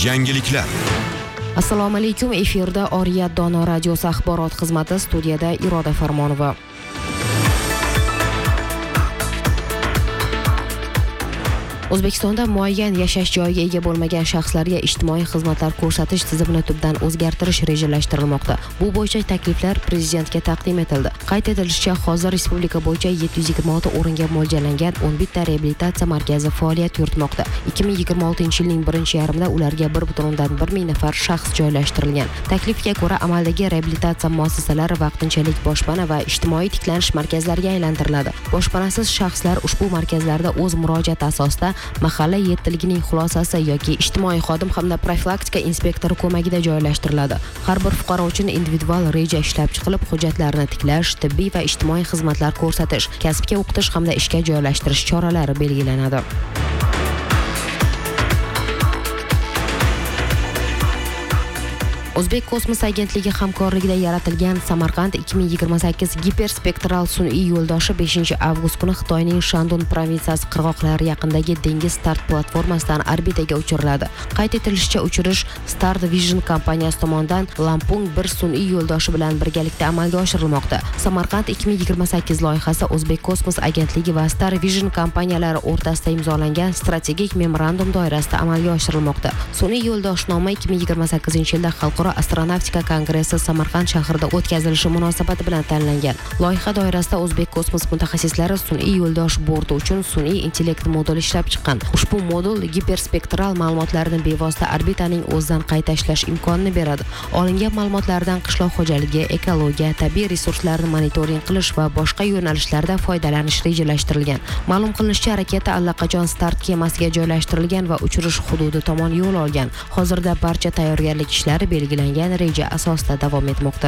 Yangiliklar. Assalomu alaykum, efirda Oriyat Dono radiosi axborot xizmati, studiyada Iroda Farmonova. O'zbekistonda muayyan yashash joyiga ega bo'lmagan shaxslarga ijtimoiy xizmatlar ko'rsatish tizimini tubdan o'zgartirish rejalashtirilmoqda. Bu bo'yicha takliflar prezidentga taqdim etildi. Qayd etilishicha, hozir respublika bo'yicha 726 o'ringa mo'ljallangan 11 ta reabilitatsiya markazi faoliyat yuritmoqda. 2026-yilning birinchi yarmida ularga 1,1 ming nafar shaxs joylashtirilgan. Taklifga ko'ra, amaldagi reabilitatsiya muassasalari vaqtinchalik boshpana va ijtimoiy tiklanish markazlariga aylantiriladi. Boshpanasiz shaxslar ushbu markazlarda o'z murojaati asosida mahalla yettiligining xulosasi yoki ijtimoiy xodim hamda profilaktika inspektori ko'magida joylashtiriladi. Har bir fuqaro uchun individual reja ishlab chiqilib, hujjatlarini tiklash, tibbiy va ijtimoiy xizmatlar ko'rsatish, kasbga o'qitish hamda ishga joylashtirish choralari belgilanadi. O'zbek kosmos agentligi hamkorligida yaratilgan Samarqand 2028 giperspektral sun'iy yo'ldoshi 5-avgust kuni Xitoyning Shandun provinsiyasi qirg'oqlari yaqinidagi dengiz start platformasidan orbitaga uchiriladi. Qayd etilishicha, uchirish Star Vision kompaniyasi tomonidan Lampung 1 sun'iy yo'ldoshi bilan birgalikda amalga oshirilmoqda. Samarqand 2028 loyihasi O'zbek kosmos agentligi va Star Vision kompaniyalari o'rtasida imzolangan strategik memorandum doirasida amalga oshirilmoqda. Sun'iy yo'ldosh nomi 2028-yilda xalqaro astronavtika kongressi Samarqand shahrida o'tkazilishi munosabati bilan tanlangan. Loyiha doirasida O'zbek kosmos mutaxassislari sun'iy yo'ldosh borti uchun sun'iy intellekt moduli ishlab chiqqan. Ushbu modul giperspektral ma'lumotlarni bevosita orbitaning o'zidan qayta ishlash imkonini beradi. Olingan ma'lumotlardan qishloq xo'jaligi, ekologiya, tabiiy resurslarni monitoring qilish va boshqa yo'nalishlarda foydalanish rejalashtirilgan. Ma'lum qilinishicha, raketa allaqachon start kemasiga joylashtirilgan va uchirish hududi tomon yo'l olgan. Hozirda barcha tayyorgarlik ishlari belgilangan reja asosida davom etmoqda.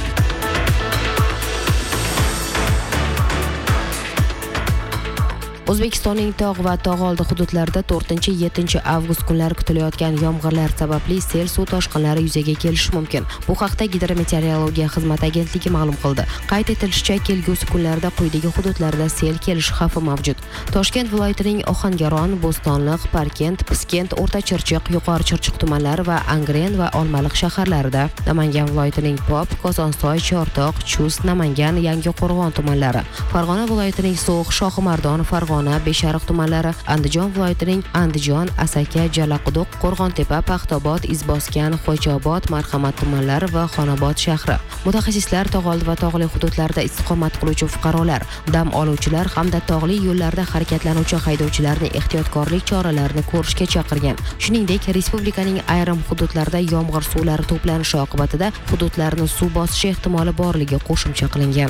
O'zbekistonning tog' va tog'oldi hududlarida 4-7 avgust kunlari kutilayotgan yomg'irlar sababli sel suv toshqinlari yuzaga kelishi mumkin. Bu haqda Gidrometeorologiya xizmati agentligi ma'lum qildi. Qayd etilishicha, kelgusi kunlarda quyidagi hududlarda sel kelish xavfi mavjud. Toshkent viloyatining Ohangaron, Bo'stonliq, Parkent, Piskent, O'rta Chirchiq, Yuqori Chirchiq tumanlari va Angren va Olmaliq shaharlarida, Namangan viloyatining Pop, Kosonsoy, Chortoq, Chust, Namangan, Yangiqo'rg'on tumanlari, Farg'ona viloyatining So'x, Shohimardon, Beshariq tumanlari, Andijon viloyatining Andijon, Asaka, Jalaquduq, Qo'rg'ontepa, Paxtobod, Izboskan, Xo'jaobod, Marhamat tumanlari va Xonobod shahri. Mutaxassislar tog'oldi va tog'li hududlarda istiqomat qiluvchi fuqarolar, dam oluvchilar hamda tog'li yo'llarda harakatlanuvchi haydovchilarni ehtiyotkorlik choralarini ko'rishga chaqirgan. Shuningdek, respublikaning ayrim hududlarida yomg'ir suvlari to'planishi oqibatida hududlarni suv bosishi ehtimoli borligi qo'shimcha qilingan.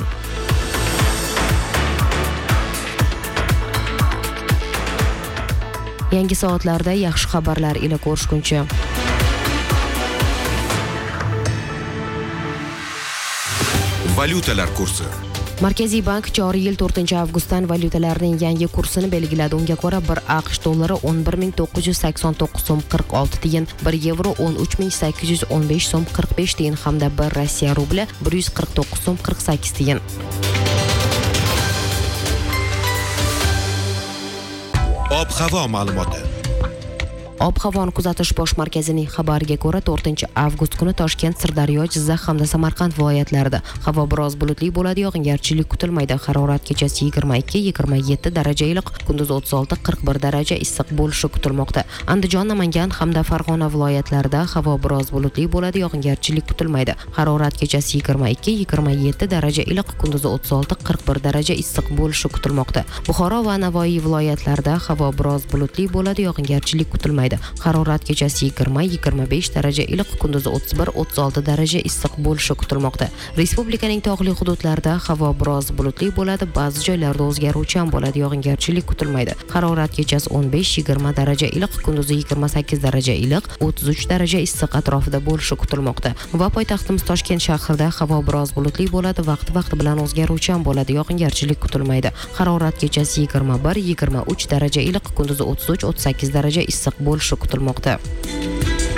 Yangi soatlarda yaxshi xabarlar ila ko'rishguncha. Valyutalar kursi. Markaziy bank joriy yil 4-avgustdan valyutalarning yangi kursini belgiladi. Unga ko'ra 1 AQSh dollari 11.989 so'm 46 tiyin, 1 yevro 13.815 so'm 45 tiyin hamda 1 Rossiya rubli 149 so'm 48 tiyin. Ob-havo ma'lumoti. Ob-havoni kuzatish bosh markazining xabariga ko'ra 4-avgust kuni Toshkent, Sirdaryo, Jizzax hamda Samarqand viloyatlarida havo biroz bulutli bo'ladi, yog'ingarchilik kutilmaydi. Harorat kechasi 22-27 daraja iliq, kunduz 36-41 daraja issiq bo'lishi kutilmoqda. Andijon, Namangan hamda Farg'ona viloyatlarida havo biroz bulutli bo'ladi, yog'ingarchilik kutilmaydi. Harorat kechasi 22-27 daraja iliq, kunduz 36-41 daraja issiq bo'lishi kutilmoqda. Buxoro va Navoiy viloyatlarida havo biroz bulutli bo'ladi, yog'ingarchilik kutilmaydi. Harorat kechasi 20-25 daraja iliq, kunduzi 31-36 daraja issiq bo'lishi kutilmoqda. Respublikaning tog'li hududlarida havo biroz bulutli bo'ladi, ba'zi joylarda o'zgaruvchan bo'ladi, yog'ingarchilik kutilmaydi. Harorat kechasi 15-20 daraja iliq, kunduzi 28 daraja iliq, 33 daraja issiq atrofida bo'lishi kutilmoqda. Va poytaxtimiz Toshkent shahrida havo biroz bulutli bo'ladi, vaqti bilan o'zgaruvchan bo'ladi, yog'ingarchilik kutilmaydi. Harorat kechasi 21-23 daraja iliq, kunduzi 33-38 daraja issiq bo'lishi kutilmoqda.